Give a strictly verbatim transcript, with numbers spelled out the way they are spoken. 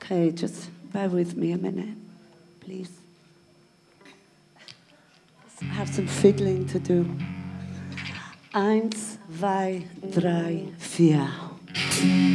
Okay, just bear with me a minute, please. I have some fiddling to do. Eins, zwei, drei, vier.